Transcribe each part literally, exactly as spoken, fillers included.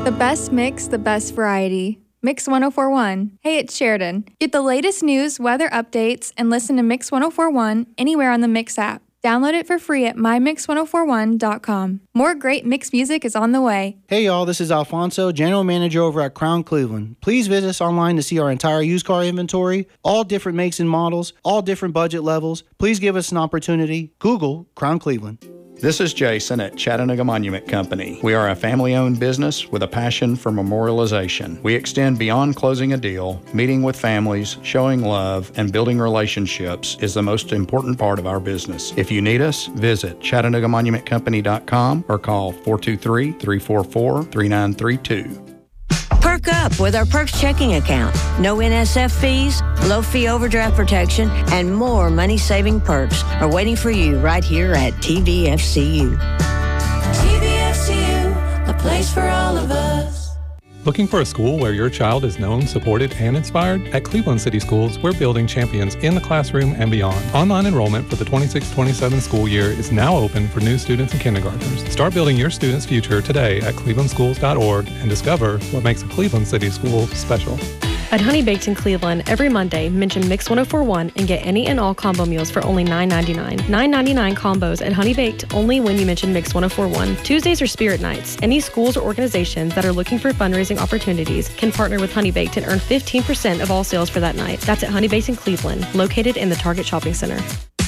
The best mix, the best variety. Mix one oh four point one. Hey, it's Sheridan. Get the latest news, weather updates, and listen to Mix one oh four point one anywhere on the Mix app. Download it for free at my mix one oh four one dot com. More great Mix music is on the way. Hey y'all, this is Alfonso, General Manager over at Crown Cleveland. Please visit us online to see our entire used car inventory, all different makes and models, all different budget levels. Please give us an opportunity. Google Crown Cleveland. This is Jason at Chattanooga Monument Company. We are a family-owned business with a passion for memorialization. We extend beyond closing a deal. Meeting with families, showing love, and building relationships is the most important part of our business. If you need us, visit chattanooga monument company dot com or call four two three, three four four, three nine three two. Perk up with our Perks checking account. No N S F fees, low fee overdraft protection, and more money-saving perks are waiting for you right here at T V F C U. T V F C U, a place for all of us. Looking for a school where your child is known, supported, and inspired? At Cleveland City Schools, we're building champions in the classroom and beyond. Online enrollment for the twenty-six twenty-seven school year is now open for new students and kindergartners. Start building your student's future today at cleveland schools dot org and discover what makes a Cleveland City school special. At Honey Baked in Cleveland, every Monday, mention Mix one oh four point one and get any and all combo meals for only nine ninety-nine. nine ninety-nine combos at Honey Baked only when you mention Mix one oh four point one. Tuesdays are Spirit Nights. Any schools or organizations that are looking for fundraising opportunities can partner with Honey Baked and earn fifteen percent of all sales for that night. That's at Honey Baked in Cleveland, located in the Target Shopping Center.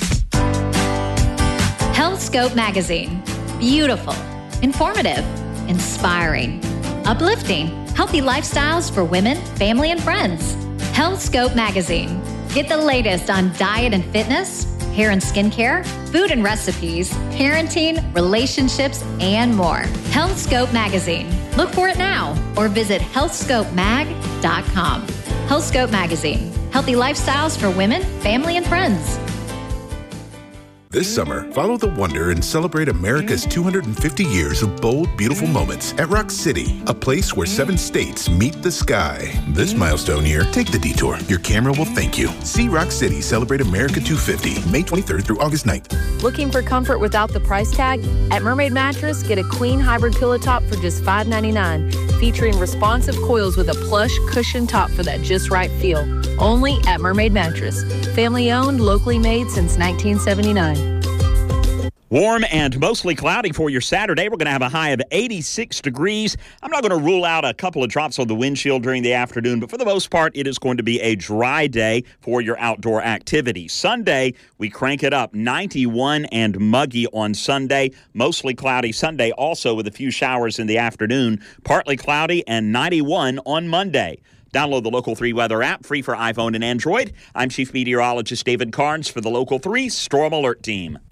HealthScope Magazine. Beautiful, informative, inspiring, uplifting. Healthy lifestyles for women, family, and friends. HealthScope Magazine. Get the latest on diet and fitness, hair and skincare, food and recipes, parenting, relationships, and more. HealthScope Magazine. Look for it now or visit health scope mag dot com. HealthScope Magazine. Healthy lifestyles for women, family, and friends. This summer, follow the wonder and celebrate America's two hundred fifty years of bold, beautiful moments at Rock City, a place where seven states meet the sky. This milestone year, take the detour. Your camera will thank you. See Rock City celebrate America two fifty, May twenty-third through August ninth. Looking for comfort without the price tag? At Mermaid Mattress, get a queen hybrid pillow top for just five ninety-nine, featuring responsive coils with a plush cushion top for that just right feel. Only at Mermaid Mattress. Family owned, locally made since nineteen seventy-nine. Warm and mostly cloudy for your Saturday. We're going to have a high of eighty-six degrees. I'm not going to rule out a couple of drops on the windshield during the afternoon, but for the most part, it is going to be a dry day for your outdoor activities. Sunday, we crank it up. ninety-one and muggy on Sunday. Mostly cloudy Sunday, also with a few showers in the afternoon. Partly cloudy and ninety-one on Monday. Download the Local three weather app, free for iPhone and Android. I'm Chief Meteorologist David Carnes for the Local three Storm Alert Team.